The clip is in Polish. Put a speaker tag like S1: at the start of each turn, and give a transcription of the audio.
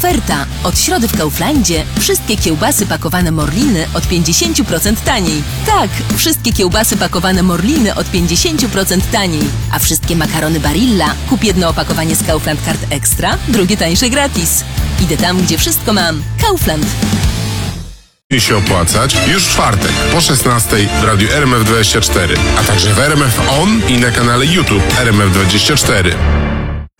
S1: Oferta. Od środy w Kauflandzie wszystkie kiełbasy pakowane Morliny od 50% taniej. Tak, wszystkie kiełbasy pakowane Morliny od 50% taniej. A wszystkie makarony Barilla kup jedno opakowanie z Kaufland Card Extra, drugie tańsze gratis. Idę tam, gdzie wszystko mam. Kaufland.
S2: Się opłacać już w czwartek po 16 w radiu RMF24, a także w RMF On i na kanale YouTube RMF24.